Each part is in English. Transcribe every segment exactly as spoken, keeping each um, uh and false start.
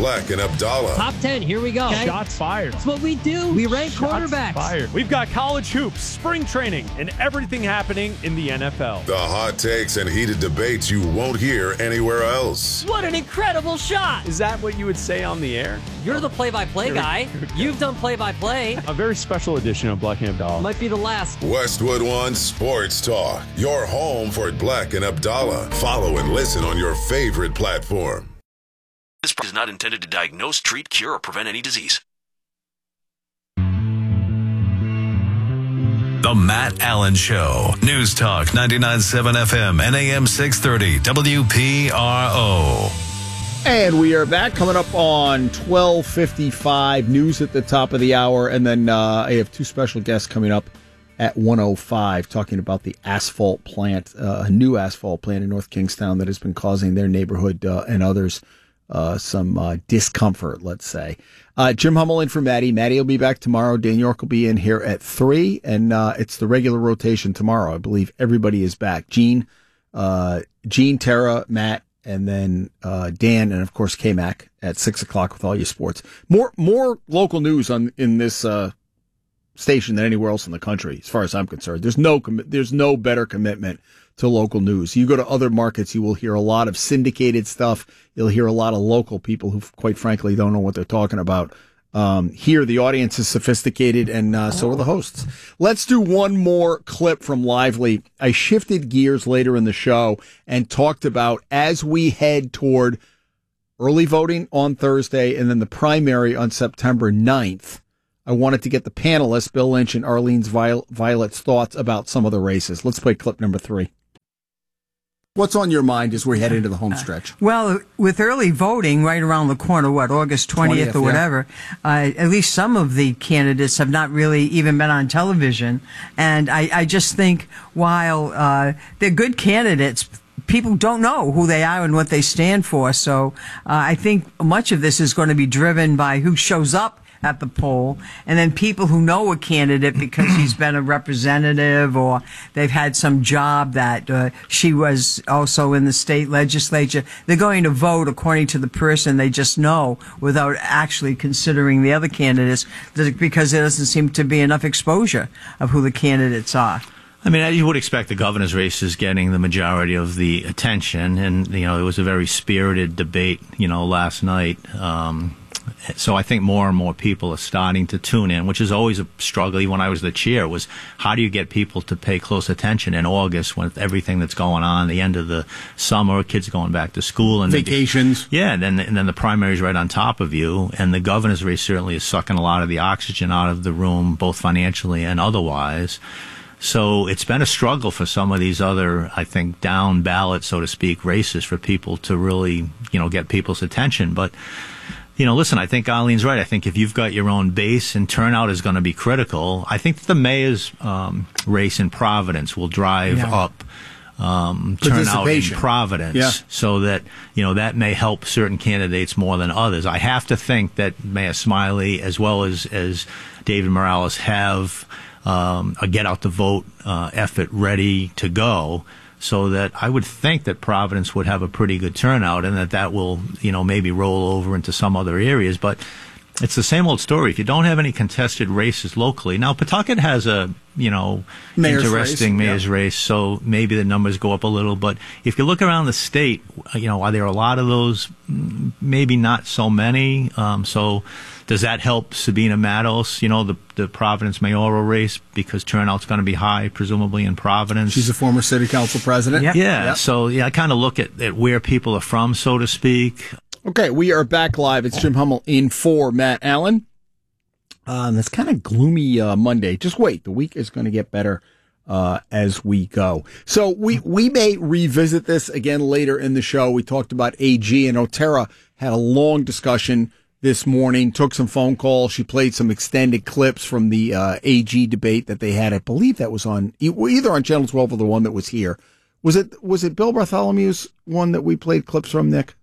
Black and Abdallah. Top ten, here we go. Okay. Shots fired. That's what we do. We rank Shots quarterbacks. Fired. We've got college hoops, spring training, and everything happening in the N F L. The hot takes and heated debates you won't hear anywhere else. What an incredible shot. Is that what you would say on the air? You're the play-by-play guy. You've done play-by-play. A very special edition of Black and Abdallah. Might be the last. Westwood One Sports Talk. Your home for Black and Abdallah. Follow and listen on your favorite platform. This is not intended to diagnose, treat, cure, or prevent any disease. The Matt Allen Show. News Talk ninety-nine point seven F M and A M six thirty W P R O. And we are back, coming up on twelve fifty-five, news at the top of the hour. And then uh, I have two special guests coming up at one oh five, talking about the asphalt plant, uh, a new asphalt plant in North Kingstown that has been causing their neighborhood uh, and others uh, some uh, discomfort, let's say. Uh, Jim Hummel in for Maddie. Maddie will be back tomorrow. Dan York will be in here at three, and uh, it's the regular rotation tomorrow. I believe everybody is back. Gene, uh, Gene, Tara, Matt, and then uh, Dan, and of course K-Mac at six o'clock with all your sports. More more local news on in this uh, station than anywhere else in the country, as far as I'm concerned. There's no com- there's no better commitment to local news. You go to other markets, you will hear a lot of syndicated stuff. You'll hear a lot of local people who, quite frankly, don't know what they're talking about. Um, here, the audience is sophisticated, and uh, so are the hosts. Let's do one more clip from Lively. I shifted gears later in the show and talked about, as we head toward early voting on Thursday and then the primary on September ninth, I wanted to get the panelists, Bill Lynch and Arlene's Violet's thoughts about some of the races. Let's play clip number three. What's on your mind as we head into the home stretch? Uh, well, with early voting right around the corner, what, August twentieth, twentieth or whatever, yeah. uh, at least some of the candidates have not really even been on television. And I, I just think while uh, they're good candidates, people don't know who they are and what they stand for. So uh, I think much of this is going to be driven by who shows up at the poll, and then people who know a candidate because he's been a representative or they've had some job that uh, she was also in the state legislature. They're going to vote according to the person they just know without actually considering the other candidates because there doesn't seem to be enough exposure of who the candidates are. I mean, you would expect the governor's race is getting the majority of the attention, and, you know, it was a very spirited debate, you know, last night. Um, So I think more and more people are starting to tune in, which is always a struggle. Even when I was the chair, was how do you get people to pay close attention in August with everything that's going on, the end of the summer, kids going back to school. And vacations. The, yeah, and then, and then the primary's right on top of you. And the governor's race certainly is sucking a lot of the oxygen out of the room, both financially and otherwise. So it's been a struggle for some of these other, I think, down ballot, so to speak, races for people to really, you know, get people's attention. But you know, listen, I think Arlene's right. I think if you've got your own base and turnout is going to be critical, I think the mayor's um, race in Providence will drive yeah. up um, turnout in Providence yeah. so that, you know, that may help certain candidates more than others. I have to think that Mayor Smiley, as well as, as David Morales, have um, a get-out-the-vote uh, effort ready to go, so that I would think that Providence would have a pretty good turnout and that that will, you know, maybe roll over into some other areas. But it's the same old story. If you don't have any contested races locally, now Pawtucket has a, you know, mayor's interesting race, mayor's yeah. race, so maybe the numbers go up a little. But if you look around the state, you know, are there a lot of those? Maybe not so many. Um, so does that help Sabina Matos, you know, the, the Providence mayoral race, because turnout's going to be high, presumably, in Providence? She's a former city council president. Yep. Yeah, yep. So yeah, I kind of look at, at where people are from, so to speak. Okay, we are back live. It's Jim Hummel in for Matt Allen. Um, it's kind of gloomy uh, Monday. Just wait. The week is going to get better uh, as we go. So we, we may revisit this again later in the show. We talked about A G, and Otera had a long discussion this morning, took some phone calls. She played some extended clips from the uh, A G debate that they had. I believe that was on either on Channel twelve or the one that was here. Was it was it Bill Bartholomew's one that we played clips from, Nick?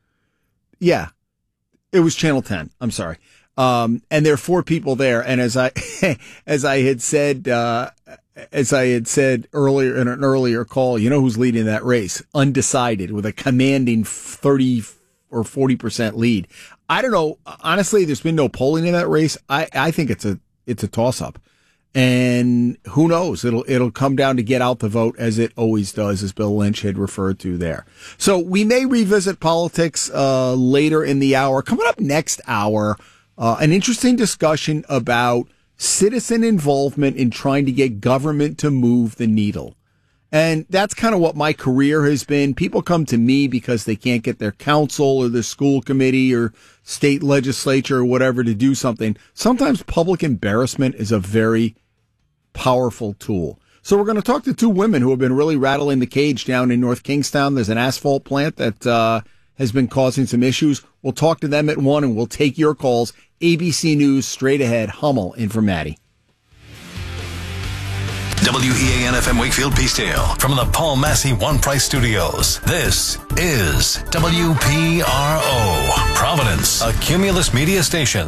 Yeah, it was Channel ten. I'm sorry. Um, and there are four people there. And as I as I had said uh, as I had said earlier in an earlier call, you know who's leading that race? Undecided, with a commanding thirty or forty percent lead. I don't know. Honestly, there's been no polling in that race. I, I think it's a it's a toss-up. And who knows? It'll it'll come down to get out the vote, as it always does, as Bill Lynch had referred to there. So we may revisit politics uh, later in the hour. Coming up next hour, uh, an interesting discussion about citizen involvement in trying to get government to move the needle. And that's kind of what my career has been. People come to me because they can't get their council or their school committee or state legislature or whatever to do something. Sometimes public embarrassment is a very powerful tool. So we're going to talk to two women who have been really rattling the cage down in North Kingstown. There's an asphalt plant that uh, has been causing some issues. We'll talk to them at one, and we'll take your calls. A B C News straight ahead. Hummel in for Maddie. W E A N F M Wakefield Peacedale from the Paul Massey One Price Studios. This is W P R O, Providence, a Cumulus media station.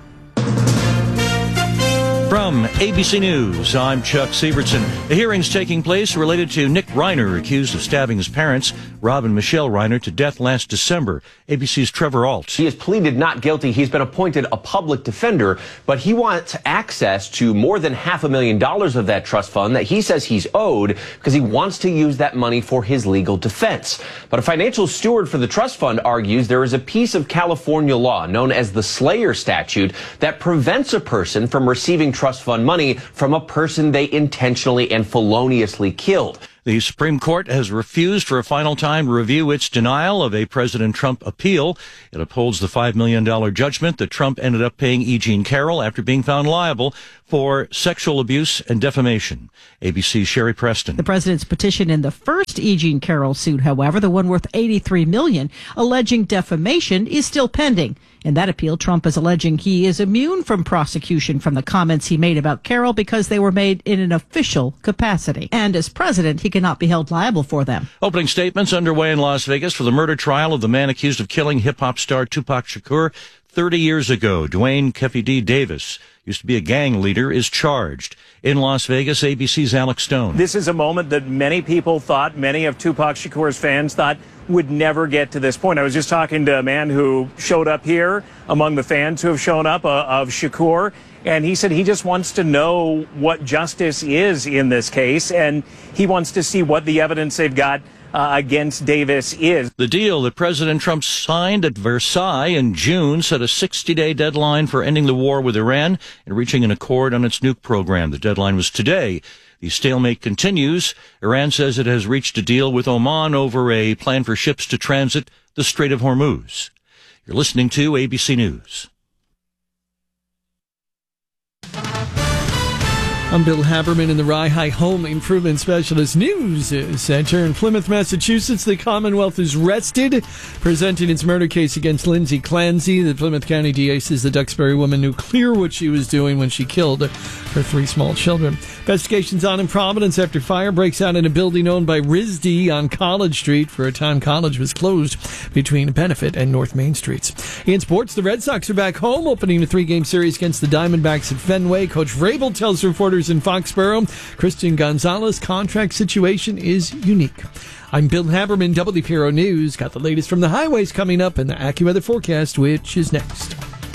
From A B C News, I'm Chuck Sievertson. The hearing's taking place related to Nick Reiner, accused of stabbing his parents, Rob and Michelle Reiner, to death last December. A B C's Trevor Alt. He has pleaded not guilty. He's been appointed a public defender, but he wants access to more than half a million dollars of that trust fund that he says he's owed because he wants to use that money for his legal defense. But a financial steward for the trust fund argues there is a piece of California law known as the Slayer statute that prevents a person from receiving trust fund money from a person they intentionally and feloniously killed. The Supreme Court has refused for a final time to review its denial of a President Trump appeal. It upholds the five million dollars judgment that Trump ended up paying E. Jean Carroll after being found liable for sexual abuse and defamation. A B C's Sherry Preston. The president's petition in the first E. Jean Carroll suit, however, the one worth eighty-three million dollars, alleging defamation, is still pending. In that appeal, Trump is alleging he is immune from prosecution from the comments he made about Carroll because they were made in an official capacity. And as president, he cannot be held liable for them. Opening statements underway in Las Vegas for the murder trial of the man accused of killing hip-hop star Tupac Shakur thirty years ago. Dwayne Keffy D. Davis, used to be a gang leader, is charged. In Las Vegas, A B C's Alex Stone. This is a moment that many people thought, many of Tupac Shakur's fans thought, would never get to this point. I was just talking to a man who showed up here among the fans who have shown up uh, of Shakur, and he said he just wants to know what justice is in this case, and he wants to see what the evidence they've got uh, against Davis is. The deal that President Trump signed at Versailles in June set a sixty-day deadline for ending the war with Iran and reaching an accord on its nuke program. The deadline was today. The stalemate continues. Iran says it has reached a deal with Oman over a plan for ships to transit the Strait of Hormuz. You're listening to A B C News. I'm Bill Haberman in the Rye High Home Improvement Specialist News Center. In Plymouth, Massachusetts, the Commonwealth is rested, presenting its murder case against Lindsay Clancy. The Plymouth County D A says the Duxbury woman knew clear what she was doing when she killed her three small children. Investigations on in Providence after fire breaks out in a building owned by R I S D on College Street. For a time, College was closed between Benefit and North Main Streets. In sports, the Red Sox are back home, opening a three-game series against the Diamondbacks at Fenway. Coach Vrabel tells reporters in Foxborough Christian Gonzalez's contract situation is unique. I'm Bill Haberman, W P R O News. Got the latest from the highways coming up and the AccuWeather forecast, which is next.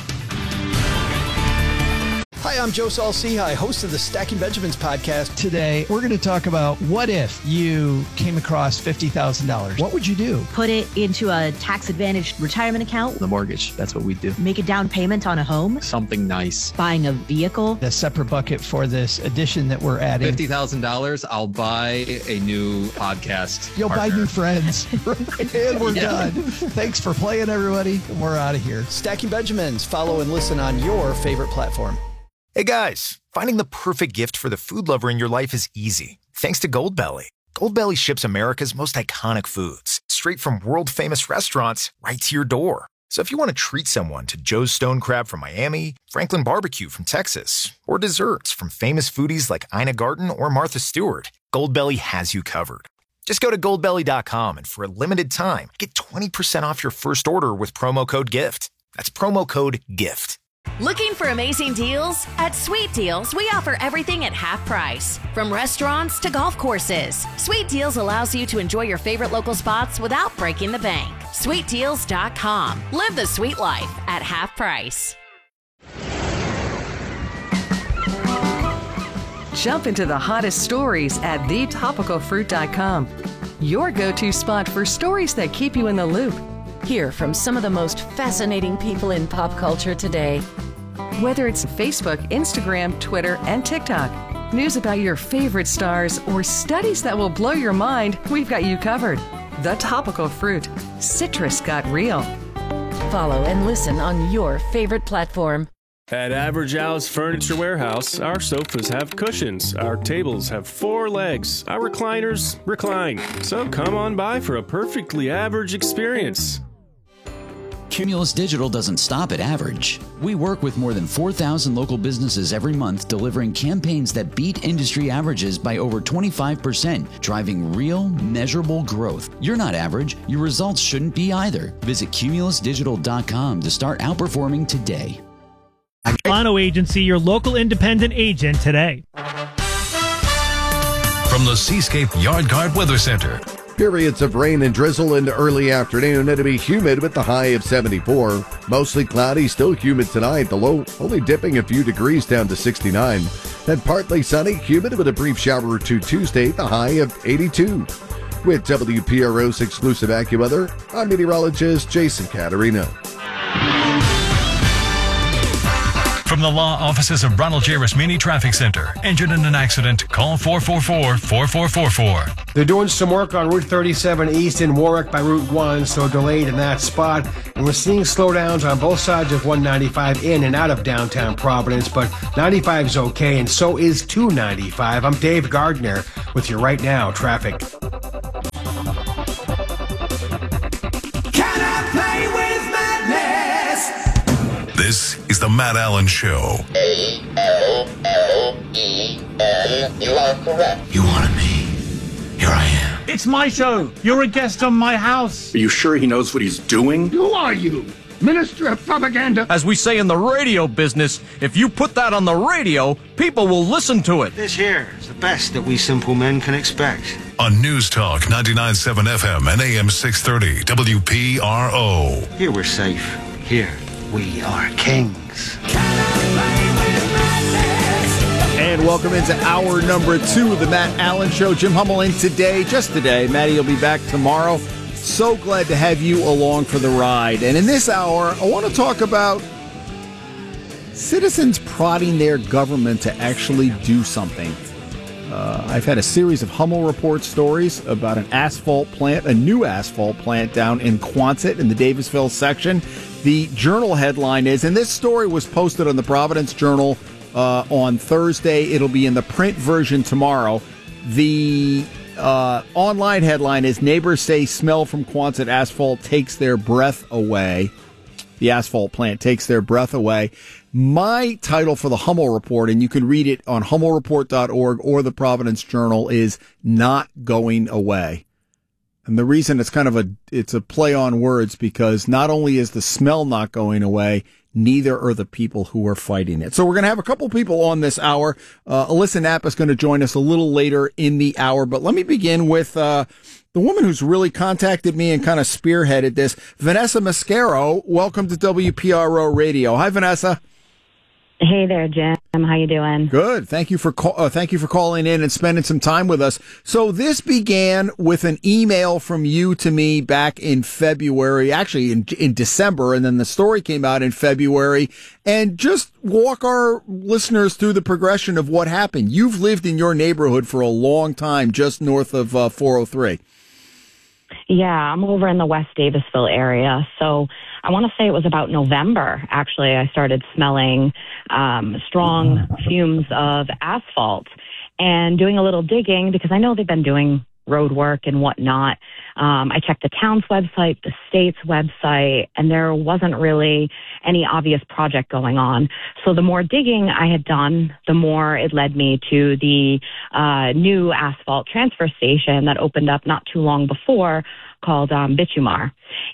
Hi, I'm Joe Saul-Sehy, host of the Stacking Benjamins podcast. Today, we're going to talk about what if you came across fifty thousand dollars. What would you do? Put it into a tax-advantaged retirement account. The mortgage, that's what we do. Make a down payment on a home. Something nice. Buying a vehicle. A separate bucket for this addition that we're adding. fifty thousand dollars, I'll buy a new podcast You'll partner. buy new friends. And we're yeah. done. Thanks for playing, everybody. We're out of here. Stacking Benjamins. Follow and listen on your favorite platform. Hey guys, finding the perfect gift for the food lover in your life is easy. Thanks to Goldbelly. Goldbelly ships America's most iconic foods straight from world-famous restaurants right to your door. So if you want to treat someone to Joe's Stone Crab from Miami, Franklin Barbecue from Texas, or desserts from famous foodies like Ina Garten or Martha Stewart, Goldbelly has you covered. Just go to goldbelly dot com and for a limited time, get twenty percent off your first order with promo code GIFT. That's promo code GIFT. Looking for amazing deals? At Sweet Deals, we offer everything at half price. From restaurants to golf courses, Sweet Deals allows you to enjoy your favorite local spots without breaking the bank. sweet deals dot com. Live the sweet life at half price. Jump into the hottest stories at the topical fruit dot com. Your go-to spot for stories that keep you in the loop. Hear from some of the most fascinating people in pop culture today. Whether it's Facebook, Instagram, Twitter, and TikTok, news about your favorite stars, or studies that will blow your mind, we've got you covered. The Topical Fruit. Citrus got real. Follow and listen on your favorite platform. At Average Al's Furniture Warehouse, our sofas have cushions, our tables have four legs, our recliners recline. So come on by for a perfectly average experience. Cumulus Digital doesn't stop at average. We work with more than four thousand local businesses every month, delivering campaigns that beat industry averages by over twenty-five percent, driving real, measurable growth. You're not average. Your results shouldn't be either. Visit cumulus digital dot com to start outperforming today. Auto Agency, your local independent agent today. From the Seascape Yard Guard Weather Center. Periods of rain and drizzle into early afternoon. It'll be humid with the high of seventy-four. Mostly cloudy, still humid tonight. The low only dipping a few degrees down to sixty-nine. Then partly sunny, humid with a brief shower or two Tuesday, the high of eighty-two. With W P R O's exclusive AccuWeather, I'm meteorologist Jason Caterino. From the law offices of Ronald J. Rasmini Traffic Center. Injured in an accident? Call four four four, four four four four. They're doing some work on Route thirty-seven East in Warwick by Route one, so delayed in that spot. And we're seeing slowdowns on both sides of one ninety-five in and out of downtown Providence, but ninety-five is okay, and so is two ninety-five. I'm Dave Gardner with your Right Now traffic. This is the Matt Allen Show. A L L E N. You are correct. You wanted me. Here I am. It's my show. You're a guest on my house. Are you sure he knows what he's doing? Who are you? Minister of Propaganda. As we say in the radio business, if you put that on the radio, people will listen to it. This here is the best that we simple men can expect. On News Talk ninety-nine point seven F M and A M six thirty W P R O. Here we're safe. Here we are kings. And welcome into hour number two of the Matt Allen Show. Jim Hummel in today, just today. Matty will be back tomorrow. So glad to have you along for the ride. And in this hour, I want to talk about citizens prodding their government to actually do something. Uh, I've had a series of Hummel Report stories about an asphalt plant, a new asphalt plant down in Quonset in the Davisville section. The Journal headline is, and this story was posted on the Providence Journal uh, on Thursday. It'll be in the print version tomorrow. The uh, online headline is, neighbors say smell from Quonset asphalt takes their breath away. The asphalt plant takes their breath away. My title for the Hummel Report, and you can read it on hummel report dot org or the Providence Journal, is Not Going Away. And the reason it's kind of a, it's a play on words, because not only is the smell not going away, neither are the people who are fighting it. So we're going to have a couple people on this hour. Uh, Alyssa Knapp is going to join us a little later in the hour. But let me begin with uh, the woman who's really contacted me and kind of spearheaded this, Vanessa Mascaro. Welcome to W P R O Radio. Hi, Vanessa. Hey there, Jim. How you doing? Good. Thank you for call, uh, thank you for calling in and spending some time with us. So this began with an email from you to me back in February, actually in in December, and then the story came out in February. And just walk our listeners through the progression of what happened. You've lived in your neighborhood for a long time, just north of uh, four oh three. Yeah, I'm over in the West Davisville area. So I want to say it was about November, actually, I started smelling um, strong fumes of asphalt, and doing a little digging, because I know they've been doing road work and whatnot. Um, I checked the town's website, the state's website, and there wasn't really any obvious project going on. So the more digging I had done, the more it led me to the uh, new asphalt transfer station that opened up not too long before called um, Bitumar.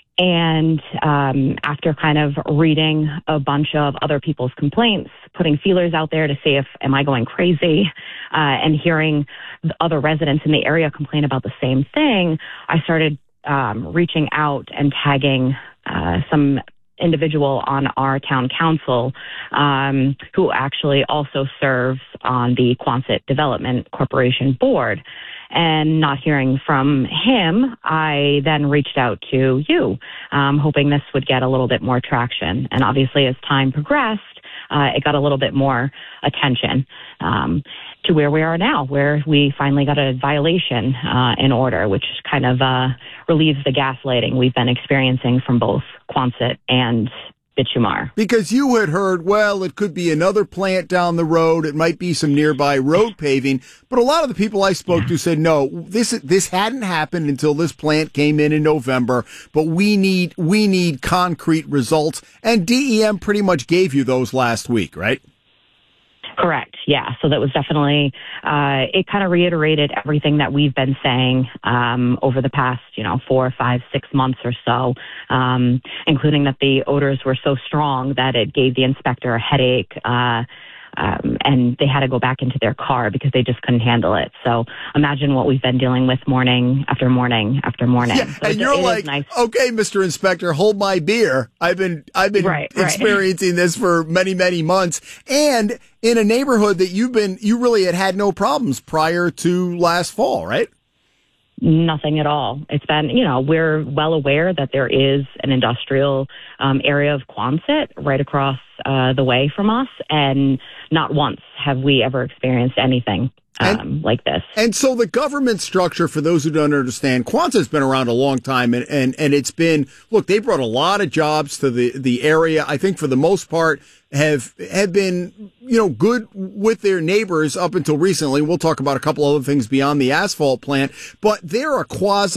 And um, after kind of reading a bunch of other people's complaints, putting feelers out there to see if, am I going crazy, uh, and hearing the other residents in the area complain about the same thing, I started um, reaching out and tagging uh, some individual on our town council um, who actually also serves on the Quonset Development Corporation board. And not hearing from him, I then reached out to you, um, hoping this would get a little bit more traction. And obviously, as time progressed, uh, it got a little bit more attention um, to where we are now, where we finally got a violation uh, in order, which kind of uh, relieves the gaslighting we've been experiencing from both Quonset and Bitumar. Because you had heard, well, it could be another plant down the road. It might be some nearby road paving. But a lot of the people I spoke to said, no, this this hadn't happened until this plant came in in November. But we need we need concrete results. And D E M pretty much gave you those last week, right? Correct. Yeah. So that was definitely, uh, it kind of reiterated everything that we've been saying um, over the past, you know, four, five, six months or so, um, including that the odors were so strong that it gave the inspector a headache. Uh, Um, and they had to go back into their car because they just couldn't handle it. So imagine what we've been dealing with morning after morning after morning. Yeah, so and you're like, nice. Okay, Mister Inspector, hold my beer. I've been I've been right, experiencing right. this for many many months, and in a neighborhood that you've been you really had had no problems prior to last fall, right? Nothing at all. It's been, you know, we're well aware that there is an industrial um, area of Quonset right across uh, the way from us, and not once have we ever experienced anything um, and, like this. And so the government structure, for those who don't understand, Quonset's been around a long time, and, and, and it's been, look, they brought a lot of jobs to the, the area. I think for the most part, have have been, you know, good with their neighbors up until recently. We'll talk about a couple other things beyond the asphalt plant, but they're a quasi